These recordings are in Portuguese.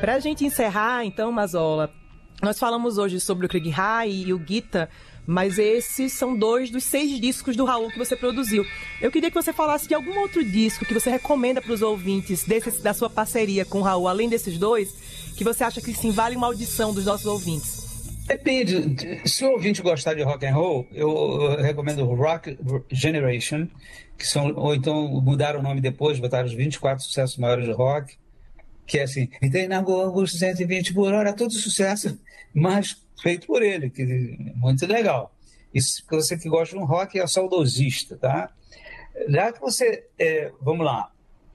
Pra gente encerrar, então, Mazola, nós falamos hoje sobre o Krieg High e o Gita, mas esses são 2 dos 6 discos do Raul que você produziu. Eu queria que você falasse de algum outro disco que você recomenda para os ouvintes da sua parceria com o Raul, além desses 2, que você acha que sim, vale uma audição dos nossos ouvintes. Depende. Se o ouvinte gostar de rock and roll, eu recomendo o Rock Generation, ou então mudaram o nome depois, botaram os 24 sucessos maiores de rock, que é assim, entrei na Gol 120 por hora, todo sucesso, mas feito por ele, que é muito legal. Isso, você que gosta de um rock é saudosista, tá? Já que você, vamos lá,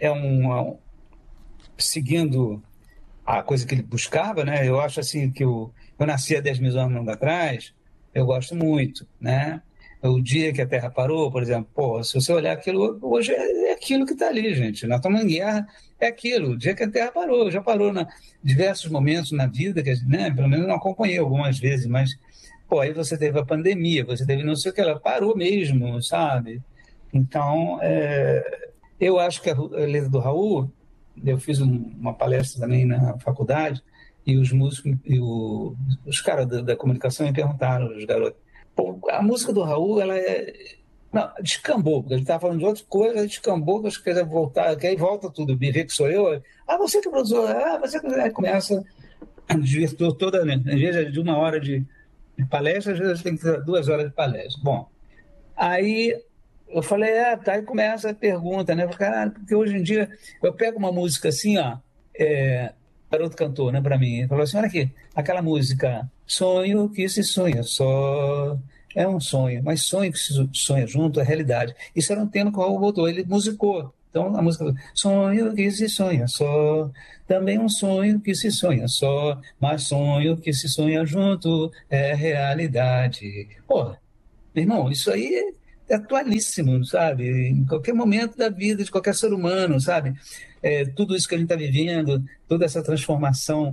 seguindo a coisa que ele buscava, né? Eu acho assim que eu nasci há 10 mil anos atrás, eu gosto muito, né? O dia que a Terra parou, por exemplo, pô, se você olhar aquilo, hoje é aquilo que está ali, gente. Nós estamos em guerra, é aquilo. O dia que a Terra parou, já parou em diversos momentos na vida, que, né, pelo menos eu não acompanhei algumas vezes, mas, pô, aí você teve a pandemia, você teve não sei o que, ela parou mesmo, sabe? Então, eu acho que a letra do Raul, eu fiz uma palestra também na faculdade, e os músicos, os caras da comunicação me perguntaram, os garotos, pô, a música do Raul, ela não, descambou, porque ele estava falando de outra coisa, descambou, que as coisas voltar, que aí volta tudo, me vê que sou eu, você que produziu, você que... Aí começa, desvirtuou toda, né? Às vezes de 1 hora de palestra, às vezes tem que ter 2 horas de palestra. Bom, aí eu falei, tá, aí começa a pergunta, né? Porque hoje em dia eu pego uma música assim, ó, garoto cantor, né, pra mim, ele falou assim, olha aqui, aquela música, sonho que se sonha só, é um sonho, mas sonho que se sonha junto é realidade. Isso era um tema que o Raul botou, ele musicou. Então a música, sonho que se sonha só, também um sonho que se sonha só, mas sonho que se sonha junto é realidade. Porra, meu irmão, isso aí é atualíssimo, sabe? Em qualquer momento da vida de qualquer ser humano, sabe? Tudo isso que a gente está vivendo, toda essa transformação,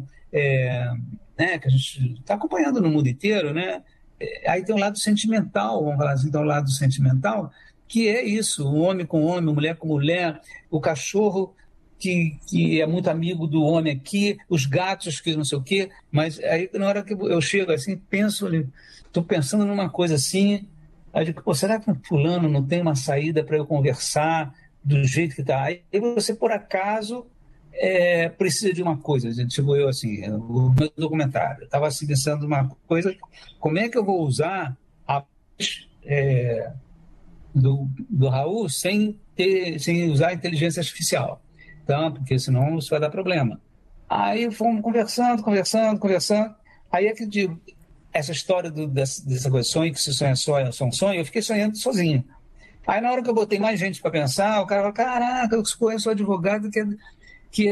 né, que a gente está acompanhando no mundo inteiro, né? Aí tem um lado sentimental, vamos falar assim, tem um lado sentimental, que é isso, o homem com homem, mulher com mulher, o cachorro que é muito amigo do homem aqui, os gatos que não sei o quê, mas aí na hora que eu chego assim, estou pensando numa coisa assim, aí eu digo, pô, será que o fulano não tem uma saída para eu conversar do jeito que está? Aí você, por acaso, precisa de uma coisa, tipo eu assim, o meu documentário, eu estava assim, pensando uma coisa, como é que eu vou usar a do Raul sem usar a inteligência artificial, então, porque senão isso vai dar problema. Aí fomos conversando, aí é que eu digo, essa história dessa coisa, sonho que se sonha só é só um sonho, eu fiquei sonhando sozinho. Aí na hora que eu botei mais gente para pensar, o cara falou, caraca, eu conheço um advogado que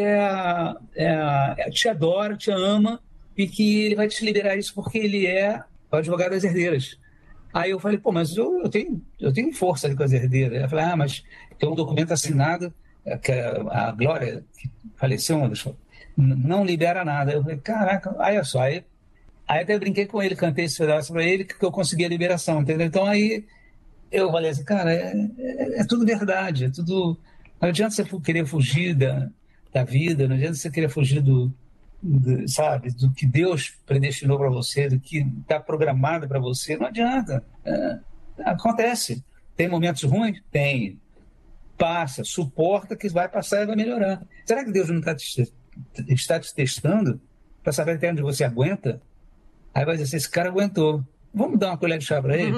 te adora, te ama, e que ele vai te liberar isso porque ele é o advogado das herdeiras. Aí eu falei, pô, mas eu tenho força ali com as herdeiras. Ela falou, mas tem um documento assinado, que a Glória, que faleceu, não libera nada. Eu falei, caraca, aí é só, aí até brinquei com ele, cantei esse pedaço para ele, que eu consegui a liberação, entendeu? Então aí eu falei assim, cara, é tudo verdade, é tudo... Não adianta você querer fugir da vida, não adianta você querer fugir sabe, do que Deus predestinou para você, do que está programado para você, não adianta. Acontece. Tem momentos ruins? Tem. Passa, suporta que vai passar e vai melhorar. Será que Deus não está te testando para saber até onde você aguenta? Aí vai dizer, esse cara aguentou. Vamos dar uma colher de chá para ele?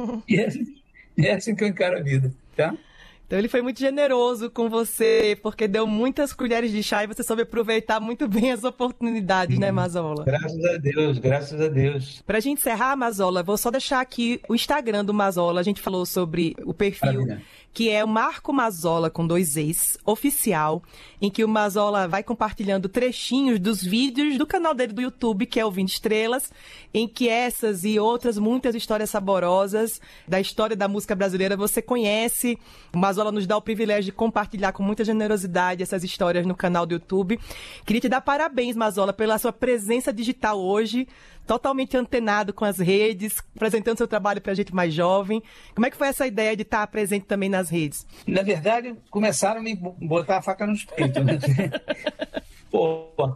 E é assim que eu encaro a vida, tá? Então ele foi muito generoso com você, porque deu muitas colheres de chá e você soube aproveitar muito bem as oportunidades, né, Mazola? Graças a Deus, graças a Deus. Pra gente encerrar, Mazola, vou só deixar aqui o Instagram do Mazola. A gente falou sobre o perfil, que é o Marco Mazola, com 2 Es, oficial, em que o Mazola vai compartilhando trechinhos dos vídeos do canal dele do YouTube, que é o 20 Estrelas, em que essas e outras muitas histórias saborosas da história da música brasileira você conhece. O Mazola nos dá o privilégio de compartilhar com muita generosidade essas histórias no canal do YouTube. Queria te dar parabéns, Mazola, pela sua presença digital hoje, totalmente antenado com as redes, apresentando seu trabalho para a gente mais jovem. Como é que foi essa ideia de estar presente também nas redes? Na verdade, começaram a me botar a faca nos peitos, né? Pô,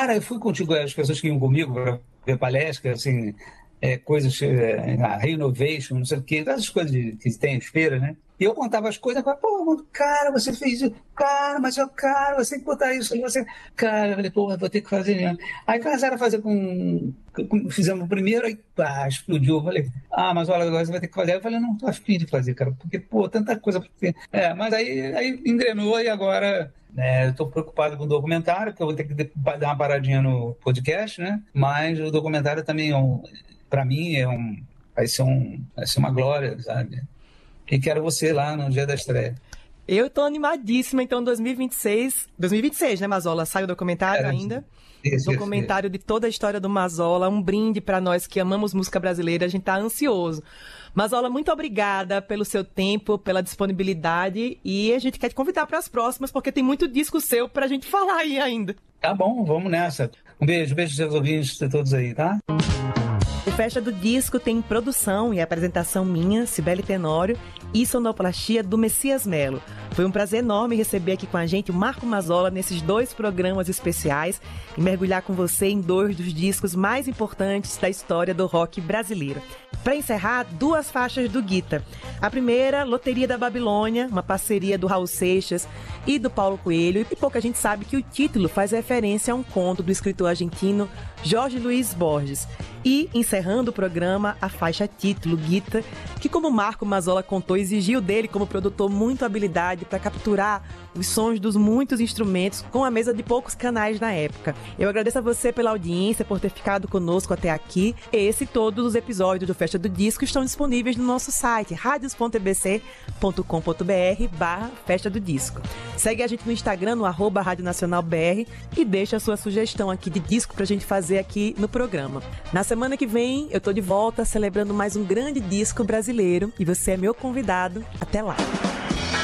Cara, eu fui contigo, as pessoas que iam comigo para ver palestra, assim, coisas, renovation, não sei o quê, essas coisas que tem as feiras, né? E eu contava as coisas, eu falava, pô, cara, você fez isso, cara, você tem que botar isso, cara, eu falei, pô, vou ter que fazer mesmo. Aí começaram a fazer fizemos o primeiro, aí, pá, explodiu, eu falei, mas olha, agora você vai ter que fazer. Aí eu falei, não tô afim de fazer, cara, porque, pô, tanta coisa pra ter. Mas aí engrenou e agora... eu estou preocupado com o documentário, porque eu vou ter que dar uma paradinha no podcast, né? Mas o documentário também, para mim, vai ser uma glória, sabe? E quero você lá no dia da estreia. Eu tô animadíssima, então 2026, né, Mazola? Sai o documentário ainda? Isso. Documentário de toda a história do Mazola, um brinde para nós que amamos música brasileira, a gente tá ansioso. Mazola, muito obrigada pelo seu tempo, pela disponibilidade, e a gente quer te convidar para as próximas, porque tem muito disco seu pra gente falar aí ainda. Tá bom, vamos nessa. Um beijo aos seus ouvintes todos aí, tá? O Festa do Disco tem produção e apresentação minha, Cibele Tenório, e sonoplastia do Messias Melo. Foi um prazer enorme receber aqui com a gente o Marco Mazola nesses 2 programas especiais e mergulhar com você em 2 dos discos mais importantes da história do rock brasileiro. Para encerrar, 2 faixas do Guita. A primeira, Loteria da Babilônia, uma parceria do Raul Seixas e do Paulo Coelho, e pouca gente sabe que o título faz referência a um conto do escritor argentino Jorge Luiz Borges. E, encerrando o programa, a faixa título, Guita, que, como Marco Mazola contou, exigiu dele como produtor muita habilidade para capturar os sons dos muitos instrumentos com a mesa de poucos canais na época. Eu agradeço a você pela audiência, por ter ficado conosco até aqui. Esse e todos os episódios do Festa do Disco estão disponíveis no nosso site, radios.ebc.com.br/Festa do Disco. Segue a gente no Instagram, no @radionacionalbr, e deixa a sua sugestão aqui de disco pra gente fazer aqui no programa. Na semana que vem, eu tô de volta celebrando mais um grande disco brasileiro e você é meu convidado. Até lá!